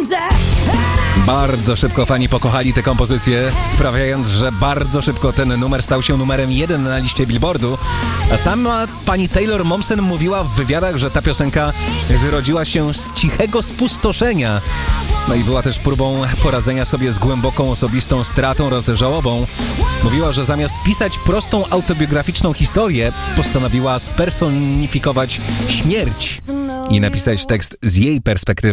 Bardzo szybko fani pokochali tę kompozycję, sprawiając, że bardzo szybko ten numer stał się numerem 1 na liście Billboardu. A sama pani Taylor Momsen mówiła w wywiadach, że ta piosenka zrodziła się z cichego spustoszenia. No i była też próbą poradzenia sobie z głęboką osobistą stratą oraz żałobą. Mówiła, że zamiast pisać prostą autobiograficzną historię, postanowiła spersonifikować śmierć i napisać tekst z jej perspektywy.